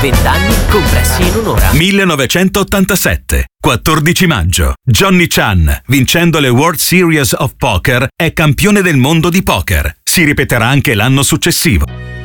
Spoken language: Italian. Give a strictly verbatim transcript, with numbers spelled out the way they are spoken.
vent'anni compressi in un'ora. millenovecentottantasette, quattordici maggio. Johnny Chan, vincendo le World Series of Poker, è campione del mondo di poker. Si ripeterà anche l'anno successivo.